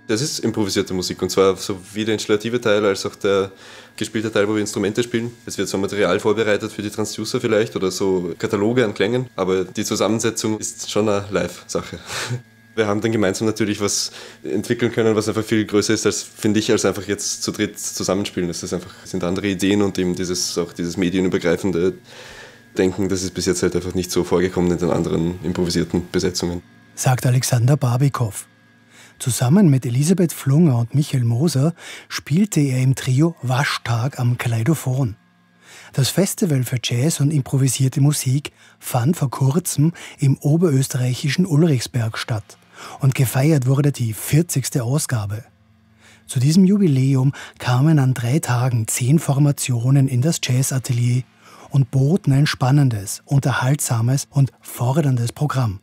Das ist improvisierte Musik, und zwar sowie der installative Teil als auch der gespielte Teil, wo wir Instrumente spielen. Es wird so Material vorbereitet für die Transducer vielleicht oder so Kataloge an Klängen, aber die Zusammensetzung ist schon eine Live-Sache. Wir haben dann gemeinsam natürlich was entwickeln können, was einfach viel größer ist, als, finde ich, als einfach jetzt zu dritt zusammenspielen. Es sind andere Ideen und eben dieses medienübergreifende Denken, das ist bis jetzt halt einfach nicht so vorgekommen in den anderen improvisierten Besetzungen. Sagt Alexander Barbikow. Zusammen mit Elisabeth Flunger und Michael Moser spielte er im Trio Waschtag am Kaleidophon. Das Festival für Jazz und improvisierte Musik fand vor kurzem im oberösterreichischen Ulrichsberg statt und gefeiert wurde die 40. Ausgabe. Zu diesem Jubiläum kamen an 3 Tagen 10 Formationen in das Jazzatelier und boten ein spannendes, unterhaltsames und forderndes Programm.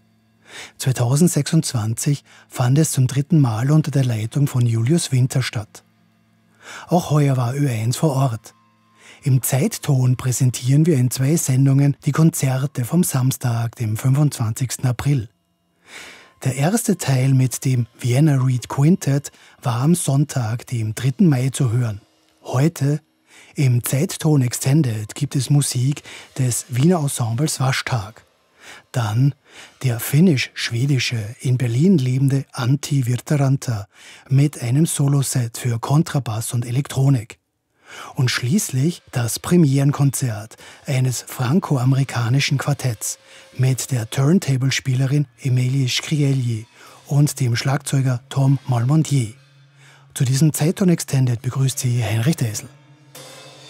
2026 fand es zum 3. Mal unter der Leitung von Julius Winter statt. Auch heuer war Ö1 vor Ort. Im Zeitton präsentieren wir in 2 Sendungen die Konzerte vom Samstag, dem 25. April. Der erste Teil mit dem Vienna Reed Quintet war am Sonntag, dem 3. Mai, zu hören. Heute, im Zeitton Extended, gibt es Musik des Wiener Ensembles Waschtag. Dann der finnisch-schwedische, in Berlin lebende Antti Virtaranta mit einem Soloset für Kontrabass und Elektronik. Und schließlich das Premierenkonzert eines franco-amerikanischen Quartetts mit der Turntable-Spielerin Emilie Scriegli und dem Schlagzeuger Tom Malmondier. Zu diesem Zeitton Extended begrüßt sie Heinrich Deisel.